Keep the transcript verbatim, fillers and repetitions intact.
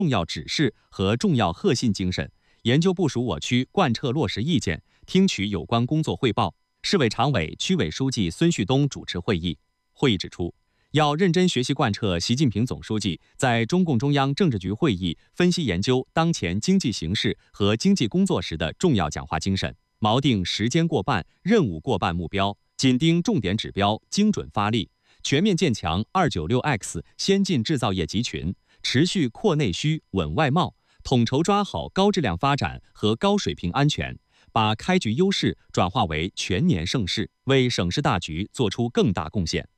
重要指示和重要核心精神，研究部署我区贯彻落实意见，听取有关工作汇报。市委常委、区委书记孙旭东主持会议。会议指出，要认真学习贯彻习近平总书记在中共中央政治局会议分析研究当前经济形势和经济工作时的重要讲话精神，锚定时间过半、任务过半目标，紧盯重点指标，精准发力，全面建强 二九六 X 先进制造业集群，持续扩内需、稳外贸，统筹抓好高质量发展和高水平安全，把开局优势转化为全年盛世，为省市大局做出更大贡献。